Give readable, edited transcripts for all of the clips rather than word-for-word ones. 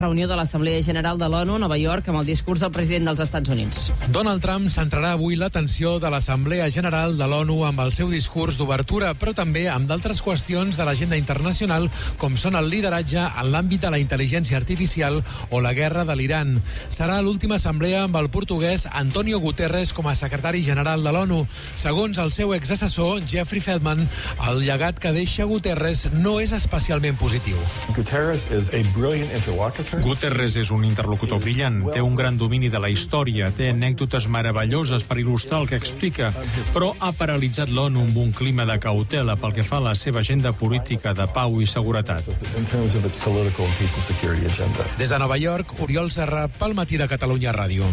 reunió de l'Assemblea General de l'ONU a Nova York amb el discurs del president dels Estats Units. Donald Trump centrarà avui l'atenció de l'Assemblea General de l'ONU amb el seu discurs d'obertura, però també amb d'altres qüestions de l'agenda internacional, com són el lideratge en l'àmbit de la intel·ligència artificial o la guerra de l'Iran. Serà l'última assemblea amb el portuguès Antonio Guterres com a secretari general de l'ONU. Segons el seu exassessor, Jeffrey Feldman, el llegat que deixa Guterres no és especialment positiu. Guterres és un interlocutor brillant, té un gran domini de la història, té anècdotes meravelloses per il·lustrar el que explica, però ha paralitzat l'ONU amb un clima de cautela pel que fa a la seva agenda política de pau i seguretat. Des de Nova York, Oriol Serra, pel Matí de Catalunya Ràdio.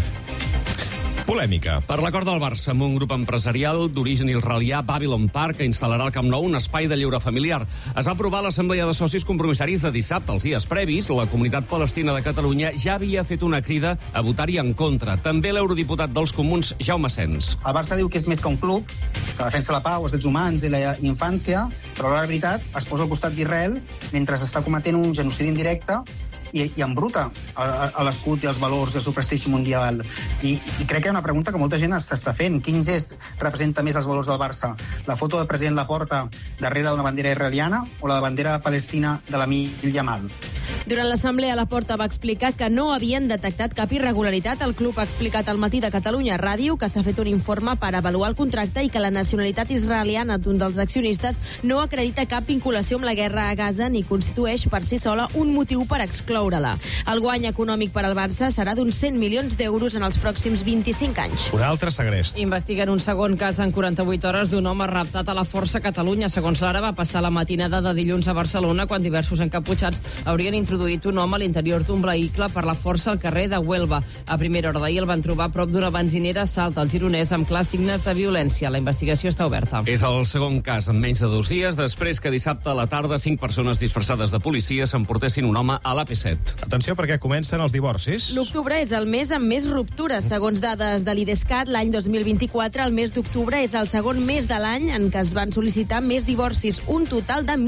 Polèmica. Per l'acord del Barça amb un grup empresarial d'origen israelià, Babylon Park, que instal·larà al Camp Nou un espai de lleure familiar. Es va aprovar a l'Assemblea de Socis Compromissaris de dissabte. Els dies previs, la Comunitat Palestina de Catalunya ja havia fet una crida a votar-hi en contra. També l'eurodiputat dels Comuns, Jaume Sens. El Barça diu que és més que un club, que defensa la pau, els drets humans i la infància, però la veritat es posa al costat d'Israel mentre està cometent un genocidi indirecte i embruta a l'escut i els valors i el seu prestigi mundial. I crec que hi ha una pregunta que molta gent s'està fent. Quin gest representa més els valors del Barça? La foto del president Laporta darrere d'una bandera israeliana o la bandera palestina de l'Amil Yamal? Durant l'assemblea, Laporta va explicar que no havien detectat cap irregularitat. El club ha explicat al Matí de Catalunya Ràdio que s'ha fet un informe per avaluar el contracte i que la nacionalitat israeliana d'un dels accionistes no acredita cap vinculació amb la guerra a Gaza ni constitueix per si sola un motiu per excloure-la. El guany econòmic per al Barça serà d'uns 100 milions d'euros en els pròxims 25 anys. Un altre segrest. Investiguen un segon cas en 48 hores d'un home raptat a la Força Catalunya. Segons l'Ara, va passar la matinada de dilluns a Barcelona quan diversos encaputxats haurien introduït un home a l'interior d'un vehicle per la Força al carrer de Huelva. A primera hora d'ahir el van trobar a prop d'una benzinera a Salt, al Gironès, amb clars signes de violència. La investigació està oberta. És el segon cas en menys de 2 dies, després que dissabte a la tarda 5 persones disfressades de policia s'emportessin un home a l'AP7. Atenció, perquè comencen els divorcis. L'octubre és el mes amb més ruptures. Segons dades de l'IDESCAT, l'any 2024, el mes d'octubre és el segon mes de l'any en què es van sol·licitar més divorcis, un total de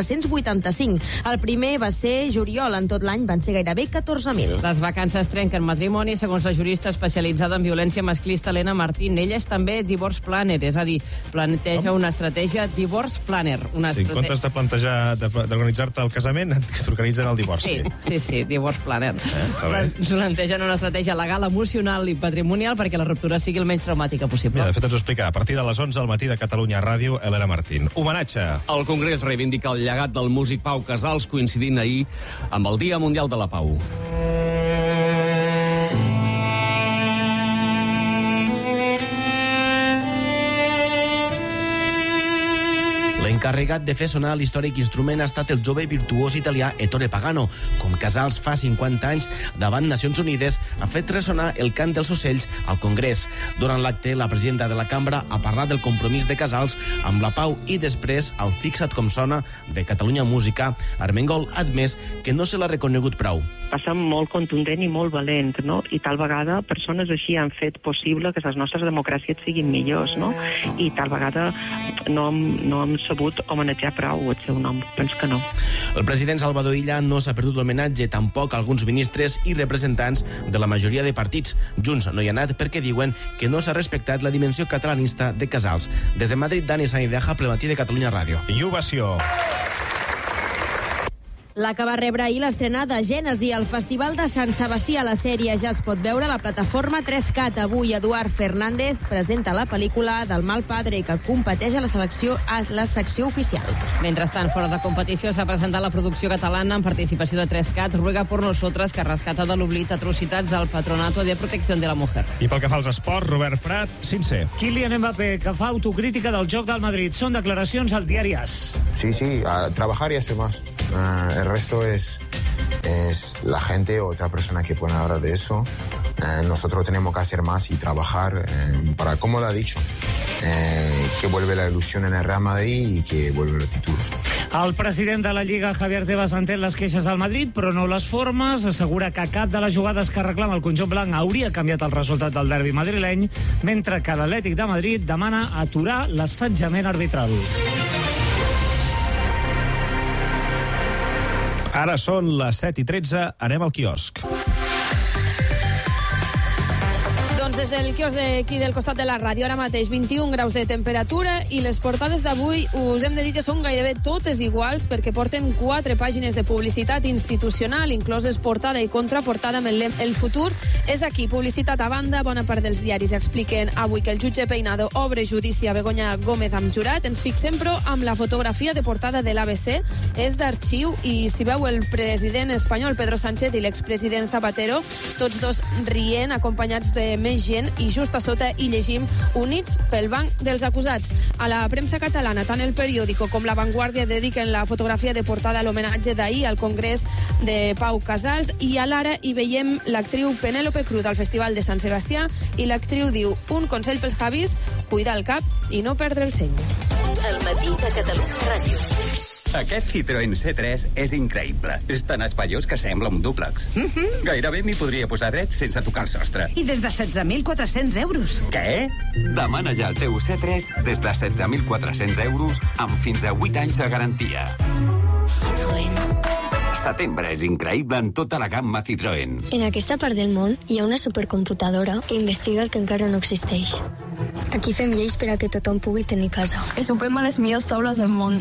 1.485. El primer va ser juliol. En tot l'any van ser gairebé 14.000. Les vacances trenquen matrimoni, segons la jurista especialitzada en violència masclista Helena Martín. Ella és també divorce planner, és a dir, planteja una estratègia divorce planner. En comptes de plantejar d'organitzar-te el casament, t'organitzen el divorci. Sí, divorce planner. Plantegen una estratègia legal, emocional i patrimonial perquè la ruptura sigui el menys traumàtica possible. De fet, ens ho explica a partir de les 11 al Matí de Catalunya Ràdio, Helena Martín. Homenatge. El Congrés reivindica el llegat del músic Pau Casals, coincidint ahir amb el Dia Mundial de la Pau. L'encarregat de fer sonar l'històric instrument ha estat el jove virtuós italià Ettore Pagano. Com Casals fa 50 anys, davant Nacions Unides, ha fet ressonar el cant dels ocells al Congrés. Durant l'acte, la presidenta de la cambra ha parlat del compromís de Casals amb la pau i després, al Fixa't com sona de Catalunya Música, Armengol ha admès que no se l'ha reconegut prou. Va ser molt contundent i molt valent, no? I tal vegada persones així han fet possible que les nostres democràcies siguin millors, no? I tal vegada no hem sabut homenatjar prou el seu nom. Penso que no. El president Salvador Illa no s'ha perdut l'homenatge, tampoc alguns ministres i representants de la majoria de partits. Junts no hi ha anat perquè diuen que no s'ha respectat la dimensió catalanista de Casals. Des de Madrid, Dani Sanideja, Ple Matí de Catalunya Ràdio. I ovació. La que va rebre ahir l'estrena de Gènesi al Festival de Sant Sebastià. La sèrie ja es pot veure a la plataforma 3CAT. Avui Eduard Fernández presenta la pel·lícula del mal padre que competeix a la secció oficial. Mentrestant, fora de competició s'ha presentat la producció catalana en participació de 3CAT, Ruega por nosotras, que rescata de l'oblit atrocitats del Patronato de Protección de la Mujer. I pel que fa als esports, Robert Prat, sincer. Kylian Mbappé, que fa autocrítica del joc del Madrid. Són declaracions al diari AS. Sí, a trabajar y hacer más. El resto es la gente o otra persona que puede hablar de eso. Nosotros tenemos que hacer más y trabajar para, como lo ha dicho, que vuelve la ilusión en el Real Madrid y que vuelven los títulos. El president de la Lliga, Javier Tebas, entén les queixes del Madrid, però no les formes. Assegura que cap de les jugades que reclama el conjunt blanc hauria canviat el resultat del derbi madrileny, mentre que l'Atlètic de Madrid demana aturar l'assetjament arbitral. Ara són les 7:13, anem al quiosc. Doncs des del quiosc d'aquí del costat de la ràdio, ara mateix 21 graus de temperatura i les portades d'avui us hem de dir que són gairebé totes iguals perquè porten 4 pàgines de publicitat institucional, incloses portada i contraportada amb el lema El futur és aquí. Publicitat a banda, bona part dels diaris expliquen avui que el jutge Peinado obre judici a Begoña Gómez amb jurat. Ens fixem però amb la fotografia de portada de l'ABC, és d'arxiu i si veu el president espanyol Pedro Sánchez i l'expresident Zapatero, tots dos rient, acompanyats de més gent, i just a sota hi llegim Units pel banc dels acusats. A la premsa catalana, tant el Periódico com la Vanguardia dediquen la fotografia de portada a l'homenatge d'ahir al Congrés de Pau Casals, i a l'Ara hi veiem l'actriu Penélope Cruz al Festival de Sant Sebastià, i l'actriu diu: un consell pels Javis, cuidar el cap i no perdre el seny. El matí de Catalunya Ràdio. Aquest Citroën C3 és increïble. És tan espaiós que sembla un dúplex. Gairebé m'hi podria posar dret sense tocar el sostre. I des de 16.400 euros. Què? Demana ja el teu C3 des de 16.400 euros amb fins a 8 anys de garantia. Citroën. Setembre és increïble en tota la gamma Citroën. En aquesta part del món hi ha una supercomputadora que investiga el que encara no existeix. Aquí fem lleis per a que tothom pugui tenir casa. I sopem a les millors taules del món.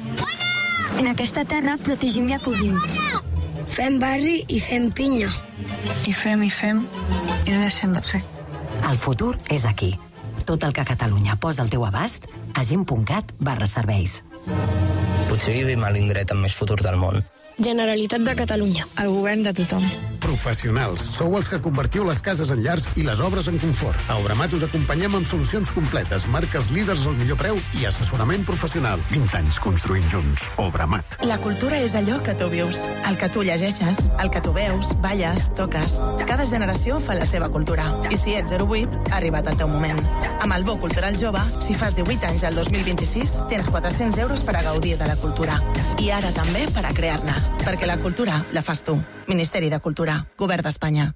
En aquesta terra protegim i acollim. Fem barri i fem pinya. I fem, i no deixem de fer. El futur és aquí. Tot el que Catalunya posa al teu abast a gent.cat/serveis. Potser vivim a l'indret amb més futur del món. Generalitat de Catalunya. El govern de tothom. Professionals. Sou els que convertiu les cases en llars i les obres en confort. A Obramat us acompanyem amb solucions completes, marques líders al millor preu i assessorament professional. 20 anys construint junts. Obramat. La cultura és allò que tu vius, el que tu llegeixes, el que tu veus, balles, toques. Cada generació fa la seva cultura. I si ets 08, ha arribat el teu moment. Amb el Bo Cultural Jove, si fas 18 anys al 2026, tens 400 euros per a gaudir de la cultura. I ara també per a crear-ne. Perquè la cultura la fas tu. Ministeri de Cultura, Govern d'Espanya.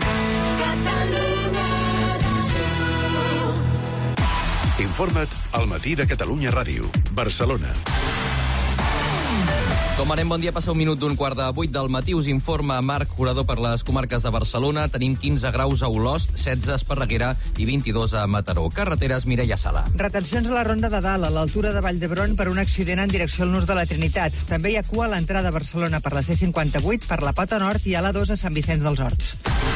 Informa't al Matí de Catalunya Ràdio. Barcelona. Com anem, bon dia, passa un minut d'un quart de 8 del matí. Us informa Marc Curador per les comarques de Barcelona. Tenim 15 graus a Olost, 16 a Esparreguera i 22 a Mataró. Carreteres, Mireia Sala. Retencions a la Ronda de Dalt, a l'altura de Vall d'Hebron, per un accident en direcció al Nus de la Trinitat. També hi ha cua a l'entrada a Barcelona per la C58, per la Pota Nord i a l'A2 a Sant Vicenç dels Horts.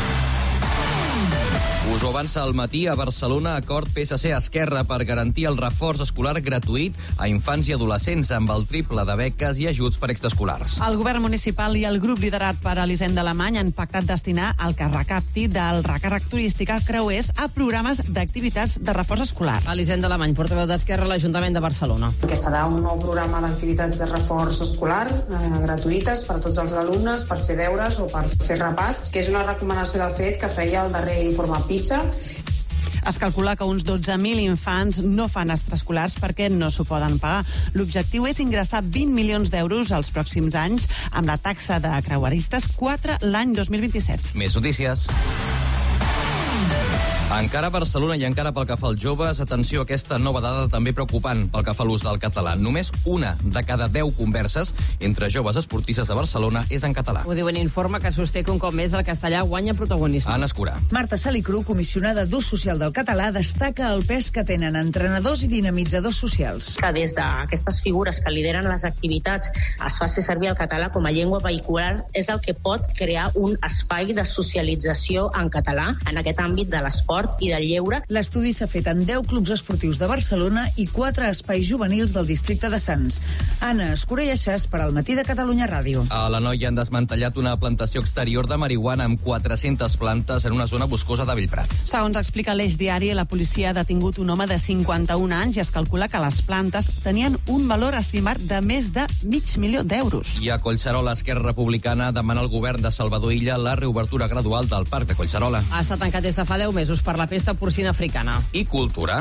Us ho avança al matí. A Barcelona, acord PSC-Esquerra per garantir el reforç escolar gratuït a infants i adolescents amb el triple de beques i ajuts per extraescolars. El govern municipal i el grup liderat per Elisenda Alemany han pactat destinar el que recapti del recàrrec turístic a creuers a programes d'activitats de reforç escolar. Elisenda Alemany, portaveu d'Esquerra a l'Ajuntament de Barcelona. Que serà un nou programa d'activitats de reforç escolar gratuïtes per a tots els alumnes, per fer deures o per fer repàs, que és una recomanació de fet que feia el darrer informe PISA. Es calcula que uns 12.000 infants no fan extraescolars perquè no s'ho poden pagar. L'objectiu és ingressar 20 milions d'euros als pròxims anys amb la taxa de creueristes 4 l'any 2027. Més notícies. Encara a Barcelona i encara pel que fa als joves, atenció a aquesta nova dada també preocupant pel que fa a l'ús del català. Només una de cada 10 converses entre joves esportistes de Barcelona és en català. Ho diu en informe que sosté que un cop més el castellà guanya protagonisme. Anna Escurà. Marta Salicru, comissionada d'ús social del català, destaca el pes que tenen entrenadors i dinamitzadors socials. Que des d'aquestes figures que lideren les activitats es faci servir el català com a llengua vehicular és el que pot crear un espai de socialització en català en aquest àmbit de l'esport i del lleure. L'estudi s'ha fet en 10 clubs esportius de Barcelona i 4 espais juvenils del districte de Sants. Anna Escurelleixas per al Matí de Catalunya Ràdio. A la Noia han desmantellat una plantació exterior de marihuana amb 400 plantes en una zona boscosa de Bellprat. Segons explica l'Eix Diari, la policia ha detingut un home de 51 anys i es calcula que les plantes tenien un valor estimat de més de $500.000 d'euros. I a Collserola, Esquerra Republicana demana al govern de Salvador Illa la reobertura gradual del Parc de Collserola. Ha estat tancat des de fa 10 mesos per la pesta porcina africana. I cultura.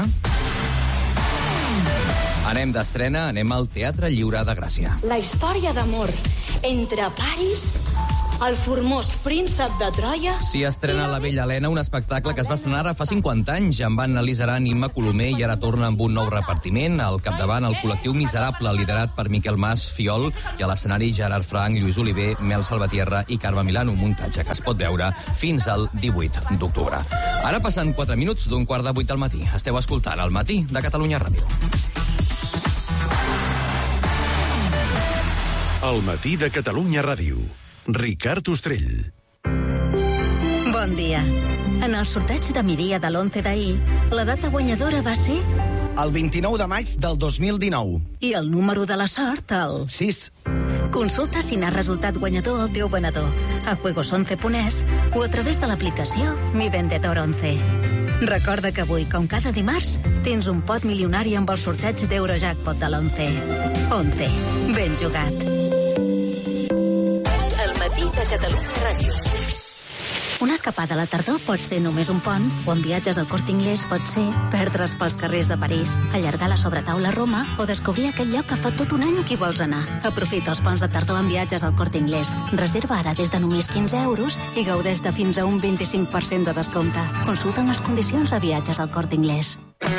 Anem d'estrena, anem al Teatre Lliure de Gràcia. La història d'amor entre Paris El formós príncep de Troia... S'hi estrena La Bella Helena, un espectacle que es va estrenar ara fa 50 anys amb Anna Lizaran i Imma Colomer i ara torna amb un nou repartiment. Al capdavant, el col·lectiu Miserable, liderat per Miquel Mas Fiol, i a l'escenari Gerard Frank, Lluís Oliver, Mel Salvatierra i Carme Milano, un muntatge que es pot veure fins al 18 d'octubre. Ara passen 4 minuts d'un 7:45 del matí. Esteu escoltant El Matí de Catalunya Ràdio. El Matí de Catalunya Ràdio. Ricard Ostrell. Bon dia. En el sorteig de migdia de l'11 d'ahir, la data guanyadora va ser... El 29 de maig del 2019. I el número de la sort, el... 6. Consulta si n'ha resultat guanyador el teu venedor a juegos11.es o a través de l'aplicació Mi Vendedor 11. Recorda que avui, com cada dimarts, tens un pot milionari amb el sorteig d'Eurojackpot de l'11. 11. Ben jugat. El Matí de Catalunya Ràdio. Una escapada a la tardor pot ser només un pont, o en viatges al Corte Inglés pot ser perdre's pels carrers de París, allargar la sobretaula a Roma o descobrir aquell lloc que fa tot un any que hi vols anar. Aprofita els ponts de tardor en viatges al Corte Inglés. Reserva ara des de només 15 euros i gaudeix de fins a un 25% de descompte. Consulta les condicions a viatges al Corte Inglés.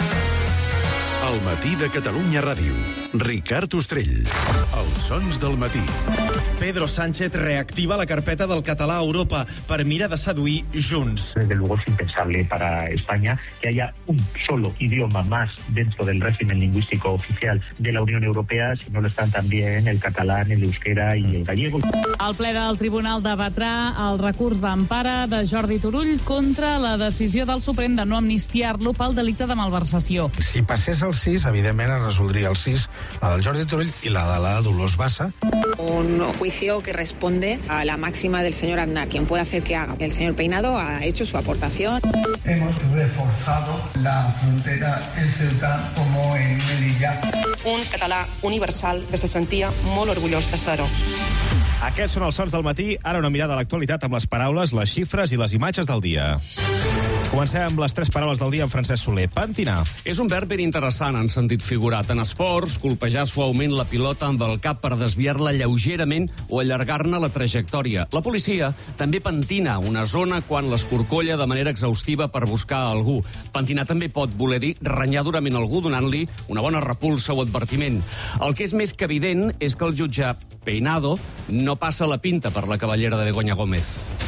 El Matí de Catalunya Ràdio. Ricard Ostrell. Els sons del matí. Pedro Sánchez reactiva la carpeta del català a Europa per mirar de seduir Junts. Desde luego es impensable para España que haya un solo idioma más dentro del régimen lingüístico oficial de la Unión Europea, si no lo están también el catalán, el euskera y el gallego. El ple del Tribunal debatrà el recurs d'empara de Jordi Turull contra la decisió del Suprem de no amnistiar-lo pel delicte de malversació. Si passés el 6, evidentment es resoldria el 6, la del Jordi Turull i la de la Dolors Bassa. Un juicio que responde a la máxima del señor Aznar, quien puede hacer que haga. El señor Peinado ha hecho su aportación. Hemos reforzado la frontera en Ceuta como en Melilla. Un català universal que se sentia molt orgullós de ser-ho. Aquests són els sons del matí. Ara una mirada a l'actualitat amb les paraules, les xifres i les imatges del dia. Comencem amb les 3 paraules del dia amb Francesc Soler. Pentinar. És un verb ben interessant en sentit figurat. En esports, colpejar suaument la pilota amb el cap per desviar-la lleugerament o allargar-ne la trajectòria. La policia també pentina una zona quan l'escorcolla de manera exhaustiva per buscar algú. Pentinar també pot voler dir renyar durament algú donant-li una bona repulsa o advertiment. El que és més que evident és que el jutge Peinado no passa la pinta per la cavallera de Begoña Gómez.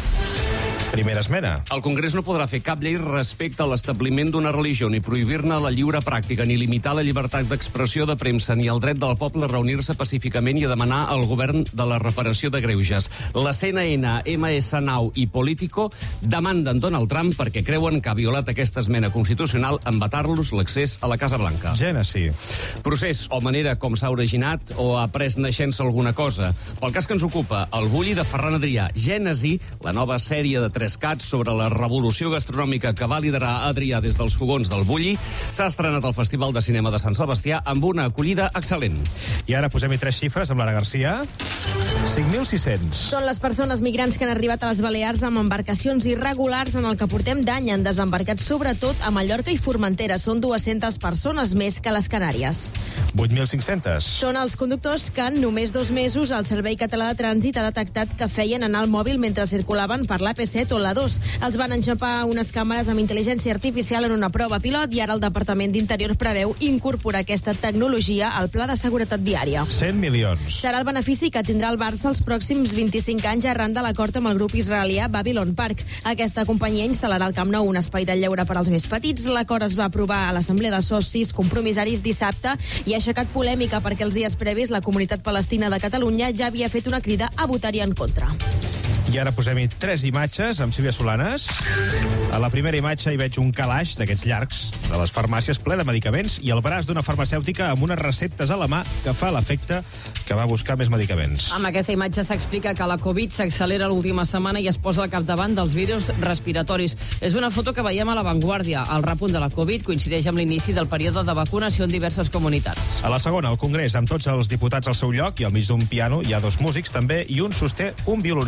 Primera esmena. El Congrés no podrà fer cap llei respecte a l'establiment d'una religió, ni prohibir-ne la lliure pràctica, ni limitar la llibertat d'expressió de premsa, ni el dret del poble a reunir-se pacíficament i a demanar al govern de la reparació de greuges. La CNN, MS Now i Politico demanden Donald Trump perquè creuen que ha violat aquesta esmena constitucional en vetar-los l'accés a la Casa Blanca. Gènesi. Procés o manera com s'ha originat o ha pres naixença alguna cosa. Pel cas que ens ocupa, el bulli de Ferran Adrià. Gènesi, la nova sèrie de 3 cats sobre la revolució gastronòmica que va liderar Adrià des dels fogons del Bulli, s'ha estrenat al Festival de Cinema de Sant Sebastià amb una acollida excel·lent. I ara posem-hi 3 xifres amb Lara Garcia. 5.600. Són les persones migrants que han arribat a les Balears amb embarcacions irregulars en el que portem d'any. Han desembarcat sobretot a Mallorca i Formentera. Són 200 persones més que les Canàries. 8.500. Són els conductors que en només 2 mesos el Servei Català de Trànsit ha detectat que feien anar el mòbil mentre circulaven per l'AP7 o la 2. Els van enxapar unes càmeres amb intel·ligència artificial en una prova pilot i ara el Departament d'Interior preveu incorporar aquesta tecnologia al Pla de Seguretat Viària. 100 milions. Serà el benefici que tindrà el Barça els pròxims 25 anys arran de l'acord amb el grup israelià Babylon Park. Aquesta companyia instal·larà al Camp Nou un espai de lleure per als més petits. L'acord es va aprovar a l'Assemblea de Socis Compromissaris dissabte i ha aixecat polèmica perquè els dies previs la comunitat palestina de Catalunya ja havia fet una crida a votar-hi en contra. I ara posem-hi 3 imatges amb Sílvia Solanes. A la primera imatge hi veig un calaix d'aquests llargs de les farmàcies ple de medicaments i el braç d'una farmacèutica amb unes receptes a la mà que fa l'efecte que va buscar més medicaments. Amb aquesta imatge s'explica que la Covid s'accelera l'última setmana i es posa al capdavant dels virus respiratoris. És una foto que veiem a La Vanguardia. El repunt de la Covid coincideix amb l'inici del període de vacunació en diverses comunitats. A la segona, al Congrés, amb tots els diputats al seu lloc i al mig d'un piano hi ha 2 músics també i un sosté un violoncel. És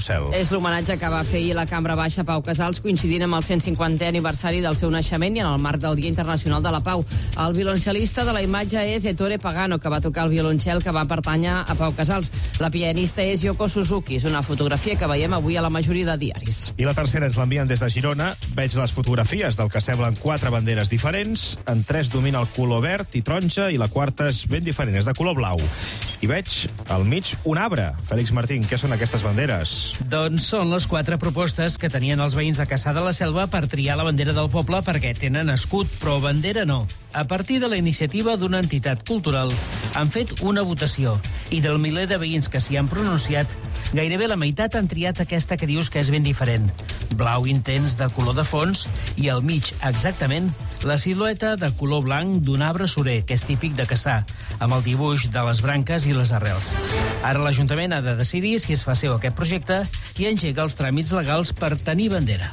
És l'homenatge que va fer ahir la Cambra Baixa Pau Casals, coincidint amb el 150è aniversari del seu naixement i en el marc del Dia Internacional de la Pau. El violoncel·lista de la imatge és Ettore Pagano, que va tocar el violoncel que va pertànyer a Pau Casals. La pianista és Yoko Suzuki. És una fotografia que veiem avui a la majoria de diaris. I la tercera ens l'envien des de Girona. Veig les fotografies del que semblen 4 banderes diferents. En 3 domina el color verd i taronja i la quarta és ben diferent, és de color blau. I veig al mig un arbre. Fèlix Martín, què són aquestes banderes? Doncs són les 4 propostes que tenien els veïns de Cassà de la Selva per triar la bandera del poble perquè tenen escut, però bandera no. A partir de la iniciativa d'una entitat cultural han fet una votació i del miler de veïns que s'hi han pronunciat, gairebé la meitat han triat aquesta que dius que és ben diferent. Blau intens de color de fons i al mig, exactament, la silueta de color blanc d'un arbre surer, que és típic de Cassà, amb el dibuix de les branques i les arrels. Ara l'Ajuntament ha de decidir si es fa seu aquest projecte i engega els tràmits legals per tenir bandera.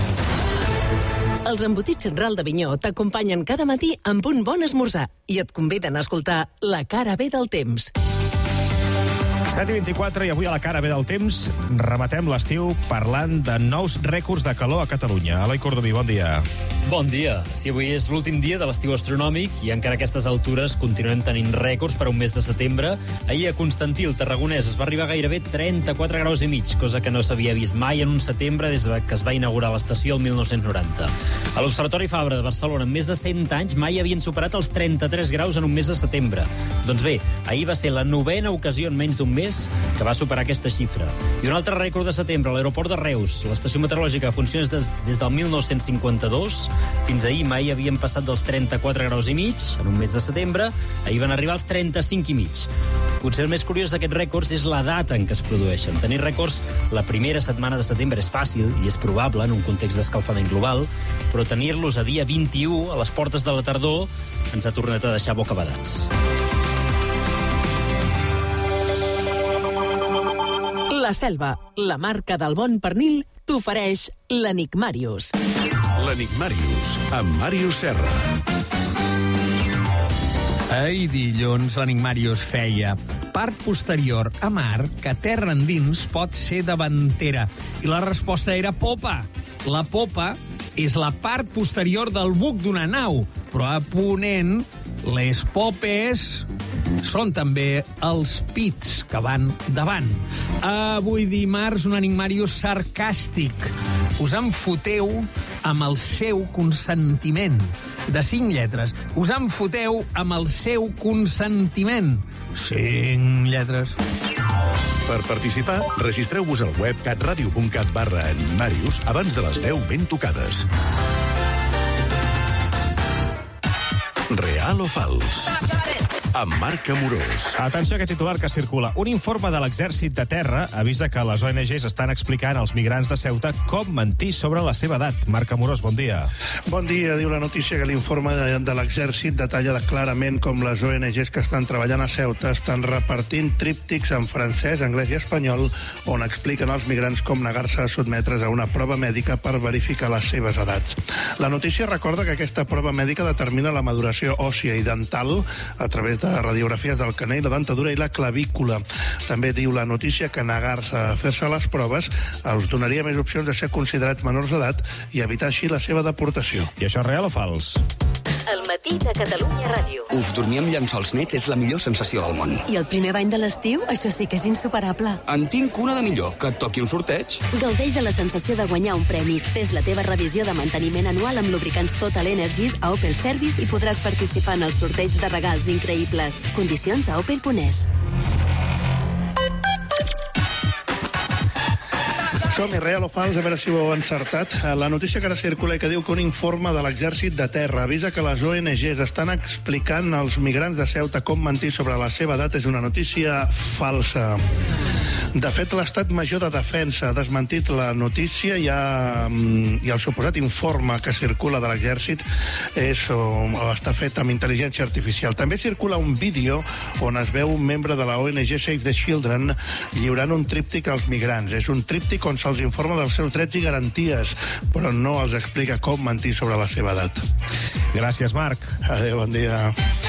Els embotits Ral de Vinyó t'acompanyen cada matí amb un bon esmorzar i et conviden a escoltar La cara B del temps. 7:24 i avui a la cara B del temps rematem l'estiu parlant de nous rècords de calor a Catalunya. Eloi Cordomí, bon dia. Bon dia. Sí, avui és l'últim dia de l'estiu astronòmic i encara a aquestes altures continuem tenint rècords per un mes de setembre. Ahir a Constantí, el Tarragonès, es va arribar a gairebé 34 graus i mig, cosa que no s'havia vist mai en un setembre des que es va inaugurar l'estació el 1990. A l'Observatori Fabra de Barcelona, en més de 100 anys, mai havien superat els 33 graus en un mes de setembre. Doncs bé, ahir va ser la 9ª ocasió en menys d'un mes que va superar aquesta xifra. I un altre rècord de setembre, a l'aeroport de Reus. L'estació meteorològica funciona des del 1952. Fins ahir mai havien passat dels 34 graus i mig en un mes de setembre. Ahir van arribar als 35 i mig. Potser el més curiós d'aquests rècords és la data en què es produeixen. Tenir rècords la primera setmana de setembre és fàcil i és probable en un context d'escalfament global, però tenir-los a dia 21, a les portes de la tardor, ens ha tornat a deixar bocabadats. La Selva, la marca del bon pernil, t'ofereix l'Enigmàrius. L'Enigmàrius, amb Màrius Serra. Ahir dilluns l'Enigmàrius feia part posterior a mar que terra endins pot ser davantera. I la resposta era popa. La popa és la part posterior del buc d'una nau, però a ponent les popes són també els pits que van davant. Avui dimarts, un Enigmàrius sarcàstic. Us en foteu amb el seu consentiment. De 5 lletres. Us en foteu amb el seu consentiment. 5 lletres. Per participar, registreu-vos al web catradio.cat/Enigmàrius abans de les 10 ben tocades. Real o fals? Amb Marc Amorós. Atenció a aquest titular que circula. Un informe de l'Exèrcit de Terra avisa que les ONGs estan explicant als migrants de Ceuta com mentir sobre la seva edat. Marc Amorós, bon dia. Bon dia. Diu la notícia que l'informe de l'Exèrcit detalla clarament com les ONGs que estan treballant a Ceuta estan repartint tríptics en francès, anglès i espanyol on expliquen als migrants com negar-se a sotmetre's a una prova mèdica per verificar les seves edats. La notícia recorda que aquesta prova mèdica determina la maduració òssia i dental a través de radiografies del canell, la dentadura i la clavícula. També diu la notícia que negar-se a fer-se les proves els donaria més opcions de ser considerats menors d'edat i evitar així la seva deportació. I això és real o fals? El matí de Catalunya Ràdio. Uf, dormir amb llençols nets és la millor sensació del món. I el primer bany de l'estiu? Això sí que és insuperable. En tinc una de millor, que et toqui un sorteig. Gaudeix de la sensació de guanyar un premi. Fes la teva revisió de manteniment anual amb lubricants Total Energies a Opel Service i podràs participar en el sorteig de regals increïbles. Condicions a opel.es. Som-hi, real o fals, a veure si ho heu encertat. La notícia que ara circula i que diu que un informe de l'Exèrcit de Terra avisa que les ONGs estan explicant als migrants de Ceuta com mentir sobre la seva edat és una notícia falsa. De fet, l'Estat Major de Defensa ha desmentit la notícia i el suposat informe que circula de l'Exèrcit està fet amb intel·ligència artificial. També circula un vídeo on es veu un membre de la ONG Save the Children lliurant un tríptic als migrants. És un tríptic on se'ls informa dels seus drets i garanties, però no els explica com mentir sobre la seva edat. Gràcies, Marc. Adéu, bon dia.